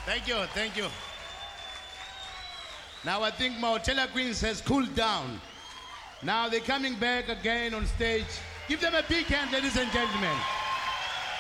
Thank you, thank you. Now I think Mautela Queens has cooled down. Now they're coming back again on stage. Give them a big hand, ladies and gentlemen.